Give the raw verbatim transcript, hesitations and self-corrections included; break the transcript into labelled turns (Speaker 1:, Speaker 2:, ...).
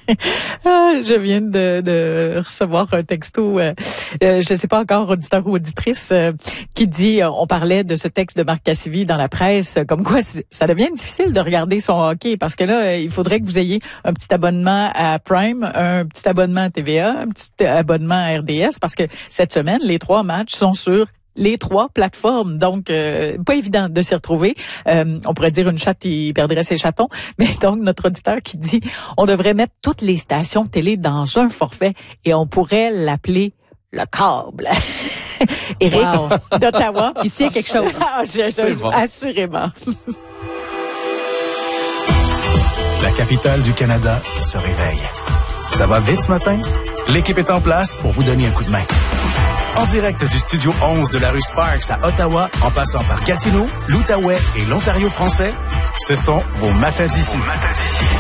Speaker 1: Ah, je viens de, de recevoir un texto, euh, euh, je ne sais pas encore, auditeur ou auditrice, euh, qui dit, euh, on parlait de ce texte de Marc Cassivi dans la presse, euh, comme quoi ça devient difficile de regarder son hockey, parce que là, euh, il faudrait que vous ayez un petit abonnement à Prime, un petit abonnement à T V A, un petit abonnement à R D S, parce que cette semaine, les trois matchs sont sur les trois plateformes. Donc, euh, pas évident de s'y retrouver. Euh, on pourrait dire une chatte, il perdrait ses chatons. Mais donc, notre auditeur qui dit, on devrait mettre toutes les stations télé dans un forfait et on pourrait l'appeler le câble. Éric wow. d'Ottawa.
Speaker 2: Il tient quelque chose.
Speaker 1: Ah, je, je, bon. Assurément.
Speaker 3: La capitale du Canada se réveille. Ça va vite ce matin? L'équipe est en place pour vous donner un coup de main. En direct du studio onze de la rue Sparks à Ottawa, en passant par Gatineau, l'Outaouais et l'Ontario français, ce sont vos matins d'ici.